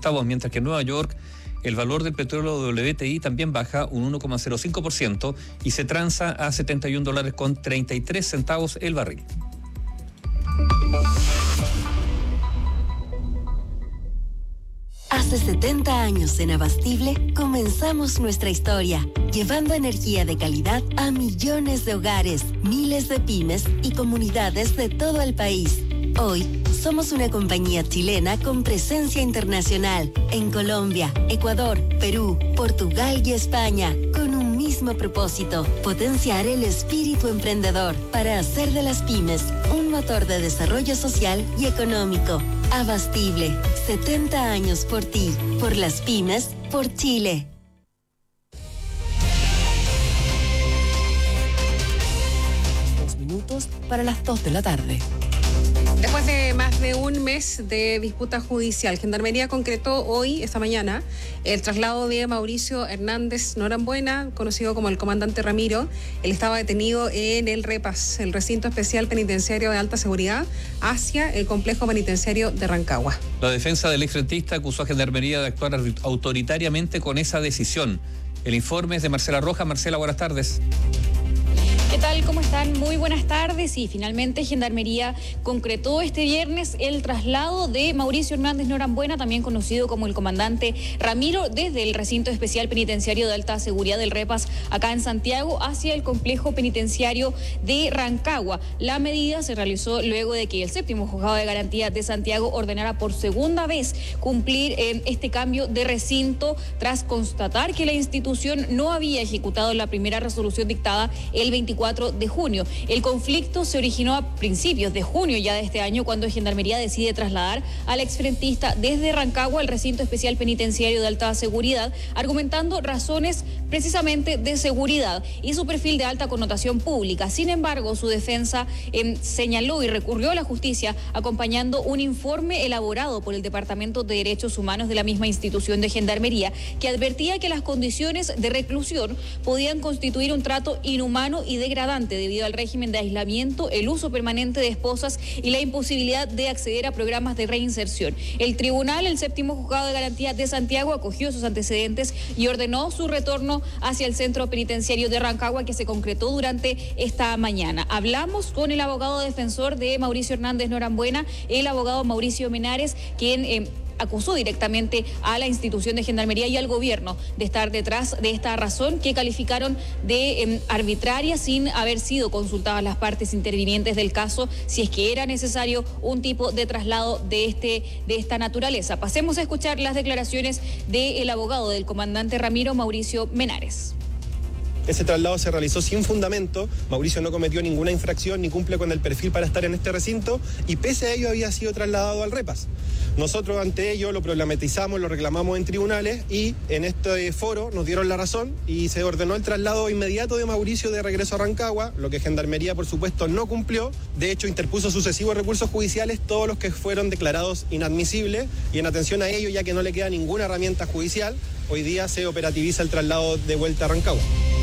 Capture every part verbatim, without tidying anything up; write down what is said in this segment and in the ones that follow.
centavos, mientras que en Nueva York el valor del petróleo W T I también baja un uno coma cero cinco por ciento y se transa a setenta y un dólares con treinta y tres centavos el barril. Hace setenta años en Abastible comenzamos nuestra historia, llevando energía de calidad a millones de hogares, miles de pymes y comunidades de todo el país. Hoy somos una compañía chilena con presencia internacional en Colombia, Ecuador, Perú, Portugal y España, con un mismo propósito: potenciar el espíritu emprendedor para hacer de las pymes un motor de desarrollo social y económico. Abastible, setenta años por ti, por las pymes, por Chile. Dos minutos para las dos de la tarde. Después de más de un mes de disputa judicial, Gendarmería concretó hoy, esta mañana, el traslado de Mauricio Hernández Norambuena, conocido como el comandante Ramiro. Él estaba detenido en el REPAS, el recinto especial penitenciario de alta seguridad, hacia el complejo penitenciario de Rancagua. La defensa del exfrentista acusó a Gendarmería de actuar autoritariamente con esa decisión. El informe es de Marcela Rojas. Marcela, buenas tardes. ¿Qué tal? ¿Cómo están? Muy buenas tardes. Y finalmente Gendarmería concretó este viernes el traslado de Mauricio Hernández Norambuena, también conocido como el comandante Ramiro, desde el recinto especial penitenciario de alta seguridad del REPAS acá en Santiago hacia el complejo penitenciario de Rancagua. La medida se realizó luego de que el séptimo juzgado de garantía de Santiago ordenara por segunda vez cumplir en este cambio de recinto tras constatar que la institución no había ejecutado la primera resolución dictada el veinticuatro de junio. El conflicto se originó a principios de junio ya de este año, cuando Gendarmería decide trasladar al exfrentista desde Rancagua al recinto especial penitenciario de alta seguridad, argumentando razones precisamente de seguridad y su perfil de alta connotación pública. Sin embargo, su defensa eh, señaló y recurrió a la justicia acompañando un informe elaborado por el Departamento de Derechos Humanos de la misma institución de Gendarmería, que advertía que las condiciones de reclusión podían constituir un trato inhumano y degradante debido al régimen de aislamiento, el uso permanente de esposas y la imposibilidad de acceder a programas de reinserción. El tribunal, el séptimo juzgado de garantía de Santiago, acogió sus antecedentes y ordenó su retorno hacia el centro penitenciario de Rancagua, que se concretó durante esta mañana. Hablamos con el abogado defensor de Mauricio Hernández Norambuena, el abogado Mauricio Menares, quien eh, acusó directamente a la institución de Gendarmería y al gobierno de estar detrás de esta razón que calificaron de eh, arbitraria, sin haber sido consultadas las partes intervinientes del caso, si es que era necesario un tipo de traslado de, este, de esta naturaleza. Pasemos a escuchar las declaraciones del abogado del comandante Ramiro, Mauricio Menares. Ese traslado se realizó sin fundamento. Mauricio no cometió ninguna infracción ni cumple con el perfil para estar en este recinto, y pese a ello había sido trasladado al REPAS. Nosotros ante ello lo problematizamos, lo reclamamos en tribunales, y en este foro nos dieron la razón y se ordenó el traslado inmediato de Mauricio de regreso a Rancagua, lo que Gendarmería por supuesto no cumplió. De hecho, interpuso sucesivos recursos judiciales, todos los que fueron declarados inadmisibles, y en atención a ello, ya que no le queda ninguna herramienta judicial, hoy día se operativiza el traslado de vuelta a Rancagua.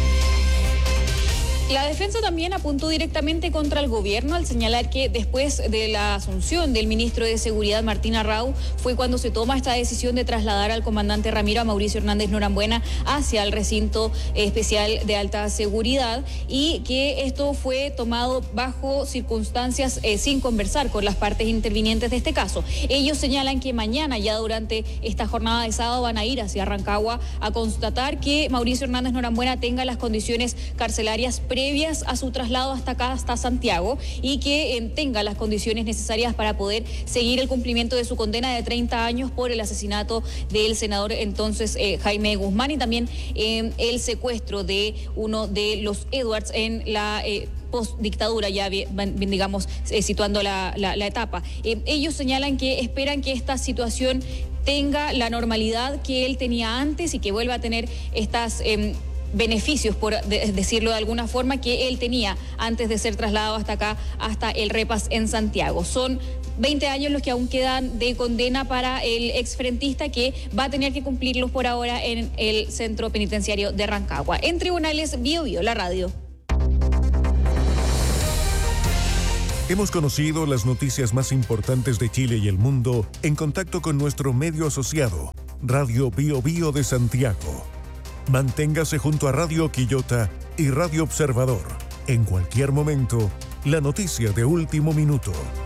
La defensa también apuntó directamente contra el gobierno al señalar que después de la asunción del ministro de Seguridad, Martín Arrau, fue cuando se toma esta decisión de trasladar al comandante Ramiro, a Mauricio Hernández Norambuena, hacia el recinto especial de alta seguridad, y que esto fue tomado bajo circunstancias eh, sin conversar con las partes intervinientes de este caso. Ellos señalan que mañana, ya durante esta jornada de sábado, van a ir hacia Rancagua a constatar que Mauricio Hernández Norambuena tenga las condiciones carcelarias previas a su traslado hasta acá, hasta Santiago, y que eh, tenga las condiciones necesarias para poder seguir el cumplimiento de su condena de treinta años por el asesinato del senador entonces eh, Jaime Guzmán, y también eh, el secuestro de uno de los Edwards en la eh, post-dictadura, ya digamos, eh, situando la, la, la etapa. Eh, ellos señalan que esperan que esta situación tenga la normalidad que él tenía antes y que vuelva a tener estas Eh, beneficios, por de, decirlo de alguna forma, que él tenía antes de ser trasladado hasta acá, hasta el REPAS en Santiago. Son veinte años los que aún quedan de condena para el exfrentista, que va a tener que cumplirlos por ahora en el centro penitenciario de Rancagua. En tribunales, Bio Bio, la radio. Hemos conocido las noticias más importantes de Chile y el mundo en contacto con nuestro medio asociado, Radio Bio Bio de Santiago. Manténgase junto a Radio Quillota y Radio Observador. En cualquier momento, la noticia de último minuto.